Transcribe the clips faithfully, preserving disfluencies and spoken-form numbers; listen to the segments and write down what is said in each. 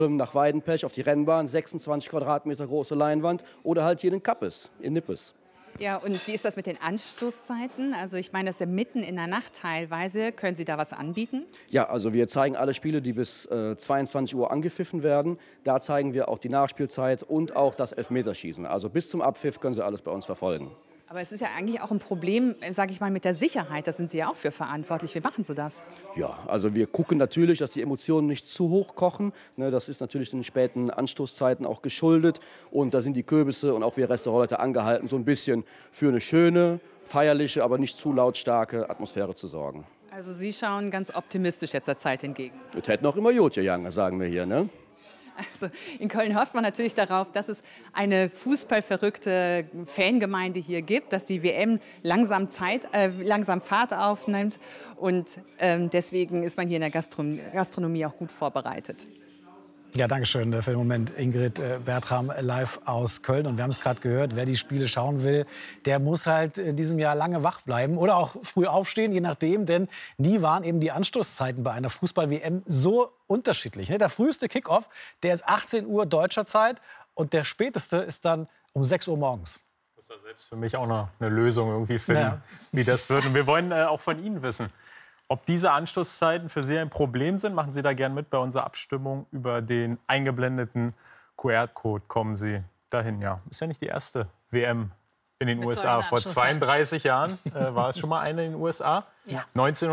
nach Weidenpech auf die Rennbahn, sechsundzwanzig Quadratmeter große Leinwand oder halt hier in Kappes, in Nippes. Ja, und wie ist das mit den Anstoßzeiten? Also ich meine, das ist ja mitten in der Nacht teilweise. Können Sie da was anbieten? Ja, also wir zeigen alle Spiele, die bis äh, zweiundzwanzig Uhr angepfiffen werden. Da zeigen wir auch die Nachspielzeit und auch das Elfmeterschießen. Also bis zum Abpfiff können Sie alles bei uns verfolgen. Aber es ist ja eigentlich auch ein Problem, sage ich mal, mit der Sicherheit. Da sind Sie ja auch für verantwortlich. Wie machen Sie das? Ja, also wir gucken natürlich, dass die Emotionen nicht zu hoch kochen. Ne, das ist natürlich den späten Anstoßzeiten auch geschuldet. Und da sind die Kürbisse und auch wir Restaurantleute angehalten, so ein bisschen für eine schöne, feierliche, aber nicht zu lautstarke Atmosphäre zu sorgen. Also Sie schauen ganz optimistisch jetzt der Zeit entgegen. Das hätten auch immer Jod gegangen, sagen wir hier, ne? Also in Köln hofft man natürlich darauf, dass es eine fußballverrückte Fangemeinde hier gibt, dass die W M langsam, Zeit, äh, langsam Fahrt aufnimmt. Und ähm, deswegen ist man hier in der Gastron Gastronomie auch gut vorbereitet. Ja, danke schön für den Moment, Ingrid Bertram, live aus Köln. Und wir haben es gerade gehört, wer die Spiele schauen will, der muss halt in diesem Jahr lange wach bleiben oder auch früh aufstehen, je nachdem. Denn nie waren eben die Anstoßzeiten bei einer Fußball-W M so unterschiedlich. Der früheste Kickoff, der ist achtzehn Uhr deutscher Zeit und der späteste ist dann um sechs Uhr morgens. Ich muss da selbst für mich auch noch eine Lösung irgendwie finden, ja, wie das wird. Und wir wollen äh, auch von Ihnen wissen, ob diese Anstoßzeiten für Sie ein Problem sind. Machen Sie da gern mit bei unserer Abstimmung über den eingeblendeten Q R-Code. Kommen Sie dahin. Ja, ist ja nicht die erste W M in den Mit U S A. Vor zweiunddreißig Jahren äh, war es schon mal eine in den U S A. Ja.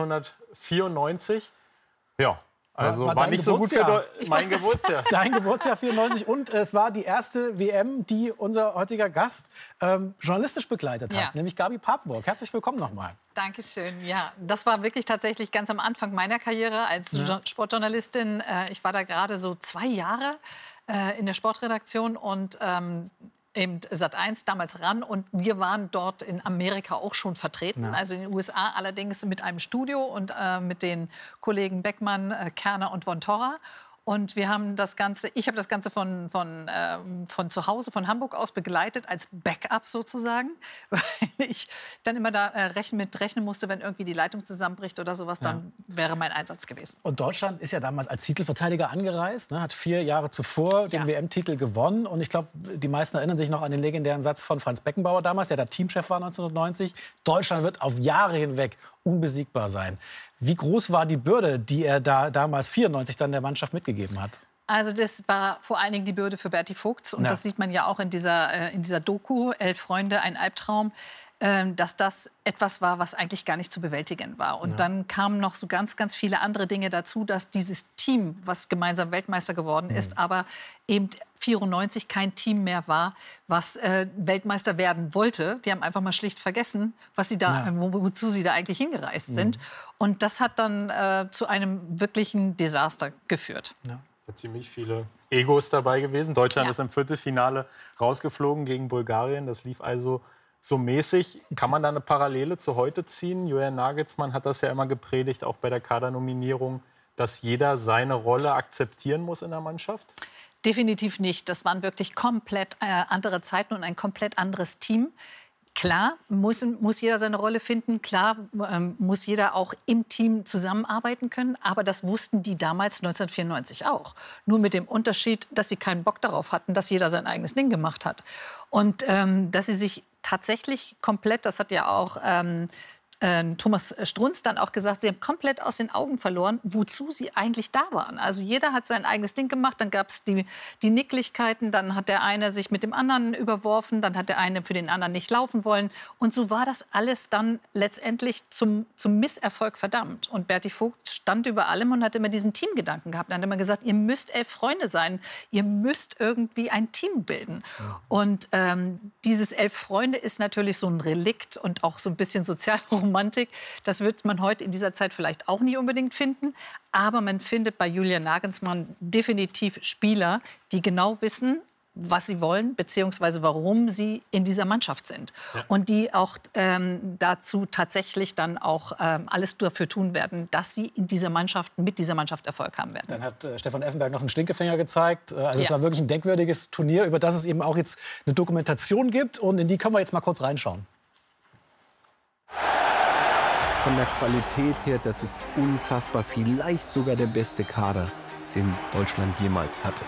neunzehnhundertvierundneunzig. Ja. Also war, war, war nicht so gut für mein Geburtsjahr. Dein Geburtsjahr vierundneunzig. Und es war die erste W M, die unser heutiger Gast ähm, journalistisch begleitet hat, ja, nämlich Gabi Papenburg. Herzlich willkommen nochmal. Dankeschön. Ja, das war wirklich tatsächlich ganz am Anfang meiner Karriere als ja. Sportjournalistin. Ich war da gerade so zwei Jahre in der Sportredaktion und ähm, eben Sat eins, damals RAN. Und wir waren dort in Amerika auch schon vertreten. Ja. Also in den U S A allerdings mit einem Studio und äh, mit den Kollegen Beckmann, äh, Kerner und von Torra. Und wir haben das Ganze, ich habe das Ganze von, von, ähm, von zu Hause, von Hamburg aus begleitet, als Backup sozusagen. Weil ich dann immer da äh, rechnen, mit rechnen musste, wenn irgendwie die Leitung zusammenbricht oder sowas, dann ja. wäre mein Einsatz gewesen. Und Deutschland ist ja damals als Titelverteidiger angereist, ne, hat vier Jahre zuvor den ja. W M-Titel gewonnen. Und ich glaube, die meisten erinnern sich noch an den legendären Satz von Franz Beckenbauer damals, der da Teamchef war neunzehnhundertneunzig. Deutschland wird auf Jahre hinweg unbesiegbar sein. Wie groß war die Bürde, die er da damals vierundneunzig dann der Mannschaft mitgegeben hat? Also das war vor allen Dingen die Bürde für Berti Vogt. Und ja. das sieht man ja auch in dieser, äh, in dieser Doku, Elf Freunde, ein Albtraum, äh, dass das etwas war, was eigentlich gar nicht zu bewältigen war. Und ja. dann kamen noch so ganz, ganz viele andere Dinge dazu, dass dieses Team, was gemeinsam Weltmeister geworden ist, mhm. aber eben vierundneunzig kein Team mehr war, was äh, Weltmeister werden wollte. Die haben einfach mal schlicht vergessen, was sie da, ja. wo, wozu sie da eigentlich hingereist mhm. sind. Und das hat dann äh, zu einem wirklichen Desaster geführt. Ja. Ziemlich viele Egos dabei gewesen. Deutschland ja. ist im Viertelfinale rausgeflogen gegen Bulgarien. Das lief also so mäßig. Kann man da eine Parallele zu heute ziehen? Julian Nagelsmann hat das ja immer gepredigt, auch bei der Kadernominierung, dass jeder seine Rolle akzeptieren muss in der Mannschaft? Definitiv nicht. Das waren wirklich komplett äh, andere Zeiten und ein komplett anderes Team. Klar muss, muss jeder seine Rolle finden, klar ähm, muss jeder auch im Team zusammenarbeiten können, aber das wussten die damals neunzehnhundertvierundneunzig auch. Nur mit dem Unterschied, dass sie keinen Bock darauf hatten, dass jeder sein eigenes Ding gemacht hat. Und ähm, dass sie sich tatsächlich komplett, das hat ja auch ähm, äh, Thomas Strunz dann auch gesagt, sie haben komplett aus den Augen verloren, wozu sie eigentlich da waren. Also jeder hat sein eigenes Ding gemacht, dann gab es die, die Nicklichkeiten, dann hat der eine sich mit dem anderen überworfen, dann hat der eine für den anderen nicht laufen wollen. Und so war das alles dann letztendlich zum, zum Misserfolg verdammt. Und Berti Vogt stand über allem und hat immer diesen Teamgedanken gehabt. Er hat immer gesagt, ihr müsst elf Freunde sein, ihr müsst irgendwie ein Team bilden. Ja. Und ähm, dieses elf Freunde ist natürlich so ein Relikt und auch so ein bisschen Sozialromantik. Das wird man heute in dieser Zeit vielleicht auch nicht unbedingt finden. Aber man findet bei Julian Nagelsmann definitiv Spieler, die genau wissen, was sie wollen, beziehungsweise warum sie in dieser Mannschaft sind. Ja. Und die auch ähm, dazu tatsächlich dann auch ähm, alles dafür tun werden, dass sie in dieser Mannschaft, mit dieser Mannschaft Erfolg haben werden. Dann hat äh, Stefan Effenberg noch einen Stinkefinger gezeigt. Also ja. es war wirklich ein denkwürdiges Turnier, über das es eben auch jetzt eine Dokumentation gibt. Und in die können wir jetzt mal kurz reinschauen. Von der Qualität her, das ist unfassbar, vielleicht sogar der beste Kader. den Deutschland jemals hatte.